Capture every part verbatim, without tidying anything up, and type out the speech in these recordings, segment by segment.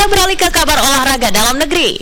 Kita beralih ke kabar olahraga dalam negeri.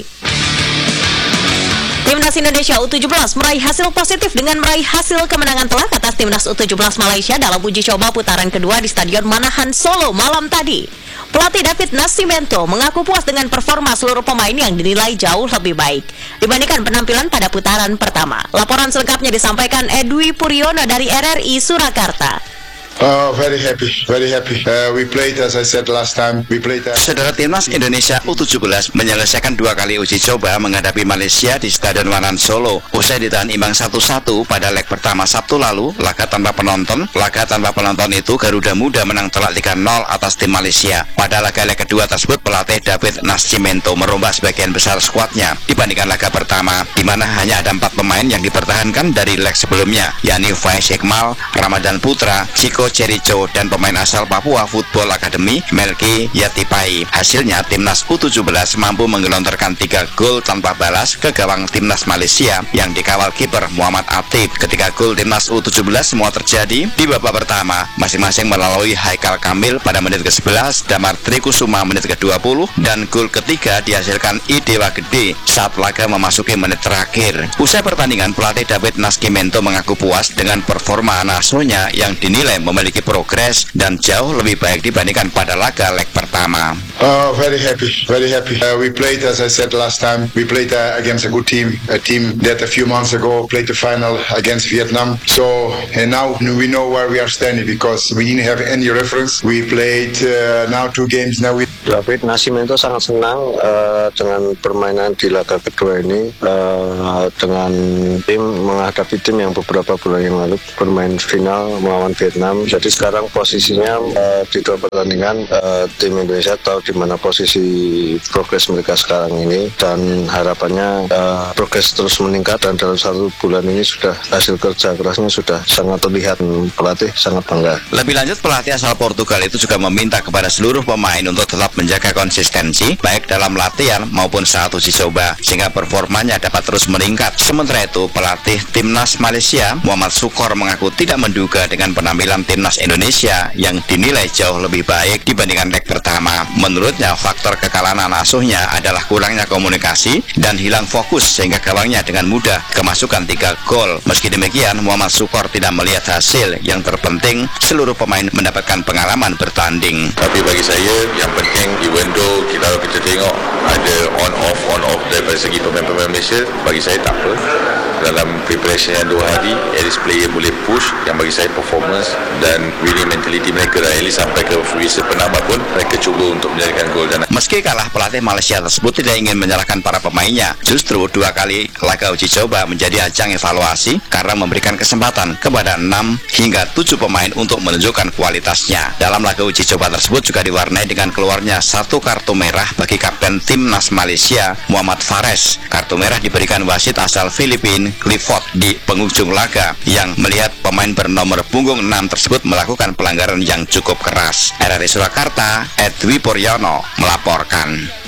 Timnas Indonesia U tujuh belas meraih hasil positif dengan meraih hasil kemenangan telak atas Timnas U tujuh belas Malaysia dalam uji coba putaran kedua di Stadion Manahan Solo malam tadi. Pelatih David Nascimento mengaku puas dengan performa seluruh pemain yang dinilai jauh lebih baik dibandingkan penampilan pada putaran pertama. Laporan selengkapnya disampaikan Edwi Puryono dari R R I Surakarta. Oh, very happy, very happy. Uh, we played, as I said last time, we played. Uh... Saudara, Timnas Indonesia U tujuh belas menyelesaikan dua kali uji coba menghadapi Malaysia di Stadion Manahan Solo. Usai ditahan imbang satu satu pada leg pertama Sabtu lalu, laga tanpa penonton. Laga tanpa penonton itu Garuda Muda menang telak tiga nol atas tim Malaysia. Pada laga-leg kedua tersebut, pelatih David Nascimento merombak sebagian besar skuadnya dibandingkan laga pertama, di mana hanya ada empat pemain yang dipertahankan dari leg sebelumnya, yakni Faiz Iqmal, Ramadan Putra, Chico Jericho, dan pemain asal Papua Football Academy Melki Yatipai. Hasilnya, Timnas U tujuh belas mampu menggelontorkan tiga gol tanpa balas ke gawang Timnas Malaysia yang dikawal kiper Muhammad Atib. Ketika gol Timnas U tujuh belas semua terjadi di babak pertama, masing-masing melalui Haikal Kamil pada menit ke sebelas, Damar Trikusuma menit ke dua puluh, dan gol ketiga dihasilkan Idewa Gede saat laga memasuki menit terakhir. Usai pertandingan, pelatih David Nascimento mengaku puas dengan performa asuhnya yang dinilai memiliki progres dan jauh lebih baik dibandingkan pada laga leg pertama. Oh, very happy, very happy. Uh, we played, as I said last time, we played uh, against a good team, a team that a few months ago played the final against Vietnam. So, and now we know where we are standing because we didn't have any reference. We played uh, now two games now. We... David Nascimento sangat senang uh, dengan permainan di laga kedua ini uh, dengan tim menghadapi tim yang beberapa bulan yang lalu bermain final melawan Vietnam. Jadi sekarang posisinya uh, di dua pertandingan uh, tim Indonesia tahu di mana posisi progres mereka sekarang ini dan harapannya uh, progres terus meningkat dan dalam satu bulan ini sudah hasil kerja kerasnya sudah sangat terlihat. Pelatih sangat bangga. Lebih lanjut, pelatih asal Portugal itu juga meminta kepada seluruh pemain untuk tetap menjaga konsistensi baik dalam latihan maupun saat uji coba sehingga performanya dapat terus meningkat. Sementara itu, pelatih Timnas Malaysia Muhammad Sukor mengaku tidak menduga dengan penampilan Timnas Indonesia yang dinilai jauh lebih baik dibandingkan leg pertama. Menurutnya, faktor kekalahan anak asuhnya adalah kurangnya komunikasi dan hilang fokus sehingga gawangnya dengan mudah kemasukan tiga gol. Meski demikian, Muhammad Sukor tidak melihat hasil. Yang terpenting, seluruh pemain mendapatkan pengalaman bertanding. Tapi bagi saya, yang penting even though kita kita tengok ada on off on off dari segi pemain-pemain Malaysia, bagi saya tak apa. Dalam preparation yang dua hari, at least player boleh push, yang bagi saya performance dan winning mentality mereka dah at least sampai ke fruition penamat pun mereka cuba untuk menjadikan gol. Dan meski kalah, pelatih Malaysia tersebut tidak ingin menyalahkan para pemainnya. Justru dua kali laga uji coba menjadi ajang evaluasi karena memberikan kesempatan kepada enam hingga tujuh pemain untuk menunjukkan kualitasnya. Dalam laga uji coba tersebut juga diwarnai dengan keluarnya satu kartu merah bagi kapten Timnas Malaysia Muhammad Fares. Kartu merah diberikan wasit asal Filipina Clifford di penghujung laga yang melihat pemain bernomor punggung enam tersebut melakukan pelanggaran yang cukup keras. R R I Surakarta, Edwi Puryono melaporkan.